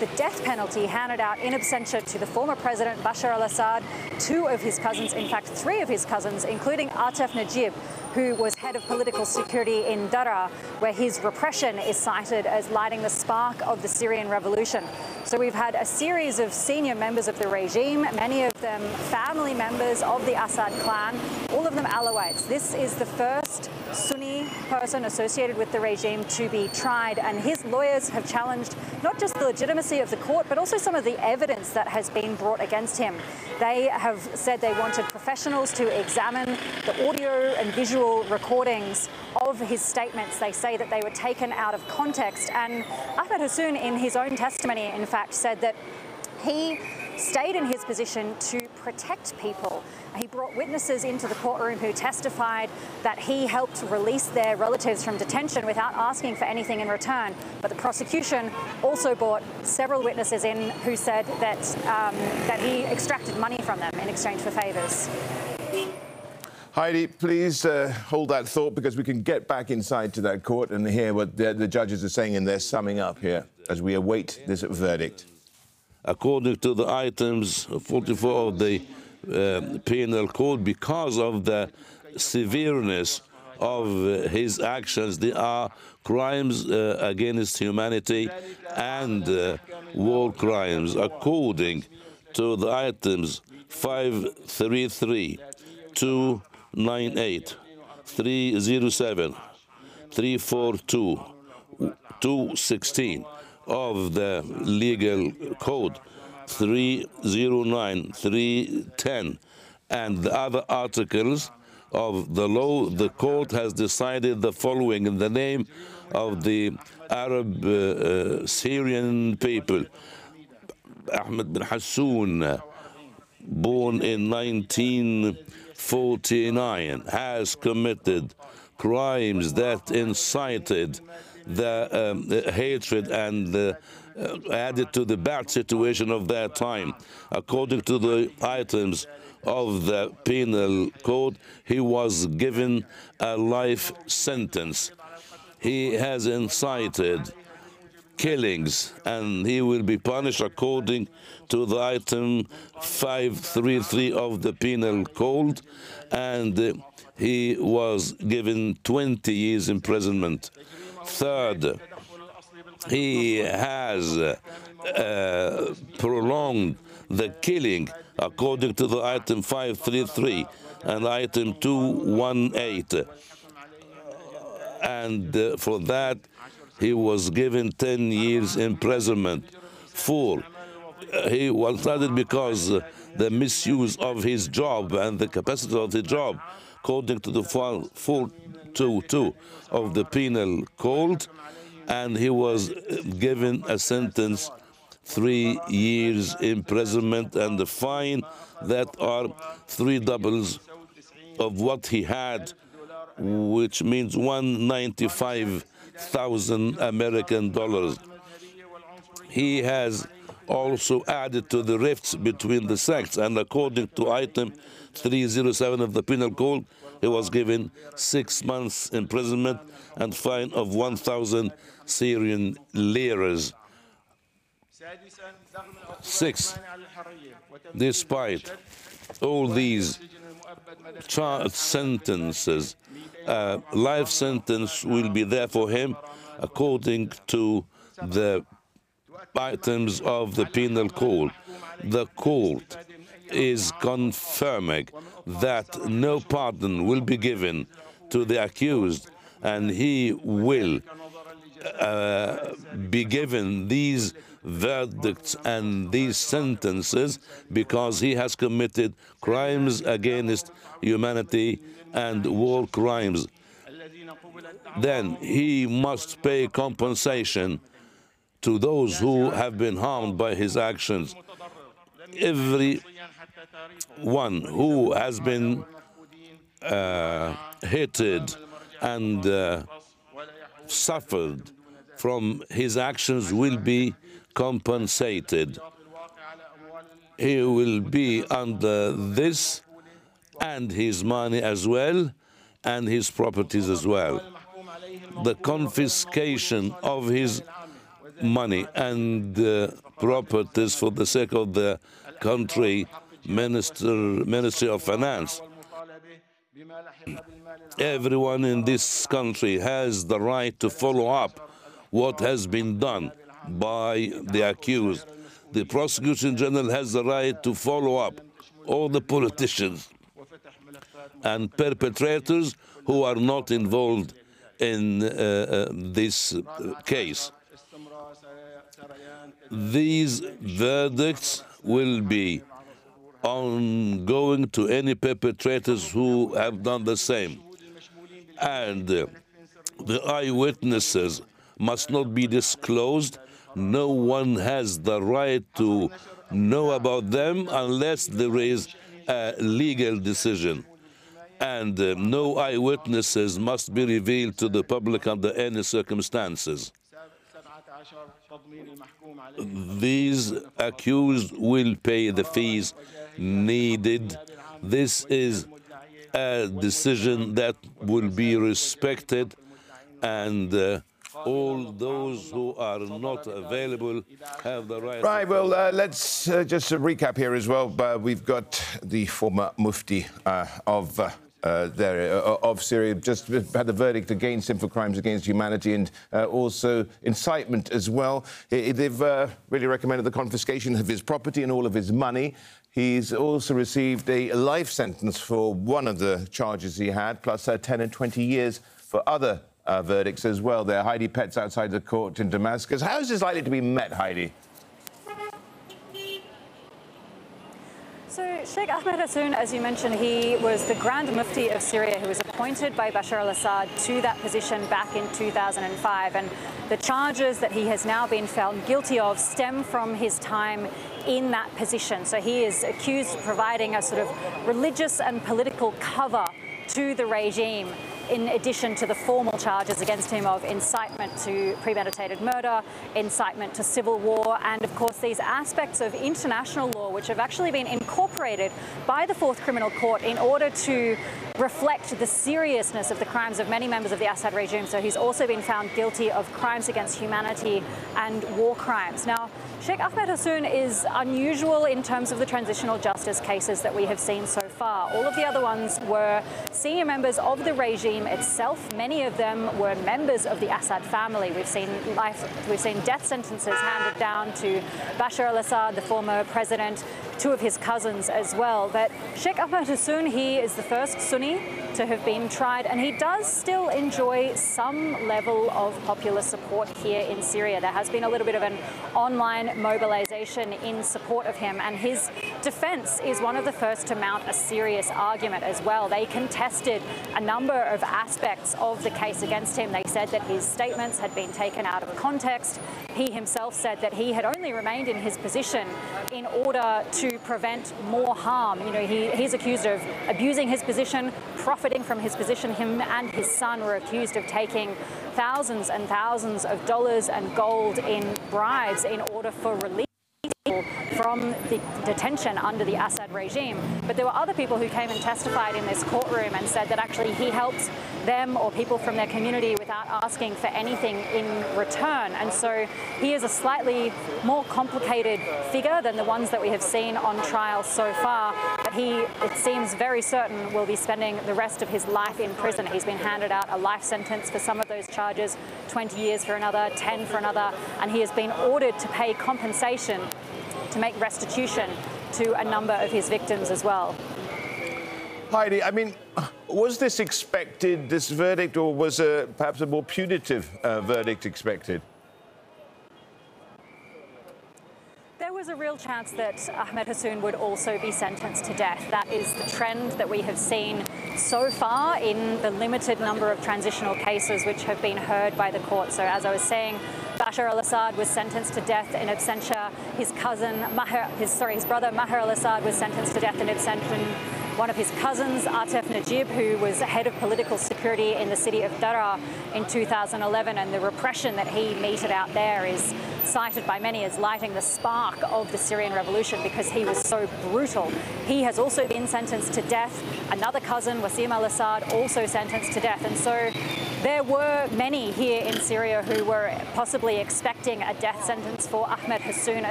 the death penalty handed out in absentia to the former president Bashar al-Assad, two of his cousins, in fact, three of his cousins, including Atef Najib, who was head of political security in Daraa, where his repression is cited as lighting the spark of the Syrian revolution. So we've had a series of senior members of the regime, many of them family members of the Assad clan, all of them Alawites. This is the first Sunni person associated with the regime to be tried, and his lawyers have challenged not just the legitimacy of the court, but also some of the evidence that has been brought against him. They have said they wanted professionals to examine the audio and visual recordings of his statements. They say that they were taken out of context, and Ahmed Hassoun, in his own testimony, in fact, said that he stayed in his position to protect people. He brought witnesses into the courtroom who testified that he helped release their relatives from detention without asking for anything in return. But the prosecution also brought several witnesses in who said that, that he extracted money from them in exchange for favors. Heidi, please hold that thought, because we can get back inside to that court and hear what the judges are saying in their summing up here as we await this verdict. According to the items 44 of the penal code, because of the severeness of his actions, they are crimes against humanity and war crimes. According to the items 533, 298, 307, 342, 216 of the legal code, 309, 310, and the other articles of the law, the court has decided the following in the name of the Arab Syrian people. Ahmed bin Hassoun, born in 1949, has committed crimes that incited the hatred and added to the bad situation of that time. According to the items of the penal code, he was given a life sentence. He has incited killings, and he will be punished according to the item 533 of the penal code, and he was given 20 years imprisonment. Third, he has prolonged the killing according to the item 533 and item 218. And for that, he was given 10 years imprisonment. Four, he was started because the misuse of his job and the capacity of the job, according to the 422 of the penal code, and he was given a sentence 3 years imprisonment and a fine that are 3 doubles of what he had, which means $195,000 American dollars. He has also added to the rifts between the sects, and according to item 307 of the penal code, he was given 6 months imprisonment and fine of 1,000 Syrian liras. 6. Despite all these sentences, life sentence will be there for him according to the items of the penal code. The court is confirming that no pardon will be given to the accused, and he will be given these verdicts and these sentences because he has committed crimes against humanity and war crimes. Then he must pay compensation to those who have been harmed by his actions. Every one who has been hated and suffered from his actions will be compensated. He will be under this and his money as well and his properties as well. The confiscation of his money and properties for the sake of the country, Ministry of Finance. Everyone in this country has the right to follow up what has been done by the accused. The prosecution general has the right to follow up all the politicians and perpetrators who are not involved in this case. These verdicts will be ongoing to any perpetrators who have done the same. And the eyewitnesses must not be disclosed. No one has the right to know about them unless there is a legal decision. And no eyewitnesses must be revealed to the public under any circumstances. These accused will pay the fees needed. This is a decision that will be respected, and all those who are not available have the right. Right, well, let's just recap here as well. We've got the former Mufti of Syria just had a verdict against him for crimes against humanity and also incitement as well. They've really recommended the confiscation of his property and all of his money. He's also received a life sentence for one of the charges he had, plus 10 and 20 years for other verdicts as well. There, Heidi Petz outside the court in Damascus. How is this likely to be met, Heidi? So Sheikh Ahmed Hassoun, as you mentioned, he was the Grand Mufti of Syria who was appointed by Bashar al-Assad to that position back in 2005. And the charges that he has now been found guilty of stem from his time in that position. So he is accused of providing a sort of religious and political cover to the regime, in addition to the formal charges against him of incitement to premeditated murder, incitement to civil war, and of course these aspects of international law which have actually been incorporated by the Fourth Criminal Court in order to reflect the seriousness of the crimes of many members of the Assad regime. So he's also been found guilty of crimes against humanity and war crimes. Now, Sheikh Ahmed Hassoun is unusual in terms of the transitional justice cases that we have seen so far. All of the other ones were senior members of the regime itself. Many of them were members of the Assad family. We've seen death sentences handed down to Bashar al-Assad, the former president, two of his cousins as well. But Sheikh Ahmed Hassoun, he is the first Sunni to have been tried, and he does still enjoy some level of popular support here in Syria. There has been a little bit of an online mobilization in support of him, and his defense is one of the first to mount a serious argument as well. They contested a number of aspects of the case against him. They said that his statements had been taken out of context. He himself said that he had only remained in his position in order to prevent more harm. You know, he's accused of abusing his position, profiting from his position. Him and his son were accused of taking thousands and thousands of dollars and gold in bribes in order for relief from the detention under the Assad regime. But there were other people who came and testified in this courtroom and said that actually he helped them or people from their community without asking for anything in return. And so he is a slightly more complicated figure than the ones that we have seen on trial so far. But he, it seems very certain, will be spending the rest of his life in prison. He's been handed out a life sentence for some of those charges, 20 years for another, 10 for another, and he has been ordered to pay compensation to make restitution to a number of his victims as well. Heidi, I mean, was this expected, this verdict, or was perhaps a more punitive verdict expected? There was a real chance that Ahmed Hassoun would also be sentenced to death. That is the trend that we have seen so far in the limited number of transitional cases which have been heard by the court. So as I was saying, Bashar al-Assad was sentenced to death in absentia. His brother Maher al-Assad was sentenced to death in absentia. One of his cousins, Atef Najib, who was head of political security in the city of Daraa in 2011, and the repression that he meted out there is cited by many as lighting the spark of the Syrian revolution because he was so brutal. He has also been sentenced to death. Another cousin, Wassim al-Assad, also sentenced to death. And so There were many here in Syria who were possibly expecting a death sentence for Ahmed Hassoun